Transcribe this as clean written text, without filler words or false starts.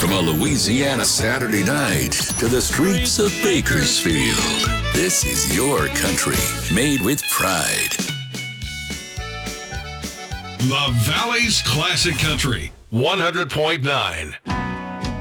From a Louisiana Saturday night to the streets of Bakersfield, this is your country, made with pride. The Valley's Classic Country, 100.9.